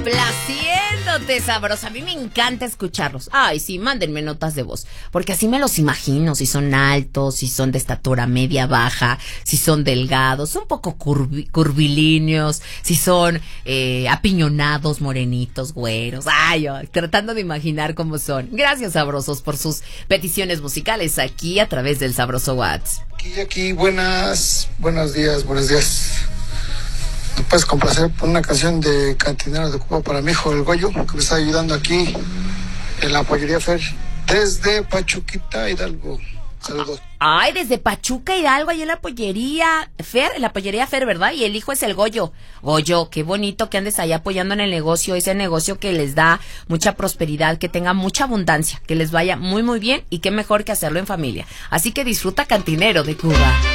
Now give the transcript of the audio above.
Placiéndote, sabrosa. A mí me encanta escucharlos. Ay, sí, mándenme notas de voz, porque así me los imagino. Si son altos, si son de estatura media, baja, si son delgados, un poco curvilíneos, si son apiñonados, morenitos, güeros. Ay, yo, tratando de imaginar cómo son. Gracias, sabrosos, por sus peticiones musicales aquí a través del Sabroso WhatsApp. Aquí, buenos días. ¿Me puedes complacer por una canción de Cantinero de Cuba para mi hijo, el Goyo, que me está ayudando aquí en la pollería Fer, desde Pachuquita, Hidalgo? Saludos. Ay, desde Pachuca, Hidalgo, ahí en la pollería Fer, ¿verdad? Y el hijo es el Goyo. Goyo, qué bonito que andes ahí apoyando en el negocio, ese negocio que les da mucha prosperidad, que tenga mucha abundancia, que les vaya muy, muy bien y qué mejor que hacerlo en familia. Así que disfruta Cantinero de Cuba.